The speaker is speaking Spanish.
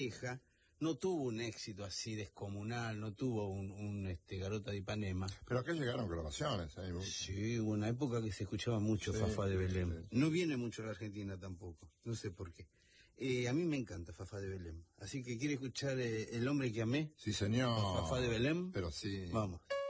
Hija no tuvo un éxito así descomunal, no tuvo un Garota de Ipanema. Pero acá llegaron grabaciones. Sí, hubo una época que se escuchaba mucho Fafá de Belém. No viene mucho a la Argentina tampoco, no sé por qué. A mí me encanta Fafá de Belém. Así que, ¿quiere escuchar El hombre que amé? Sí, señor. Fafá de Belém. Pero sí. Vamos.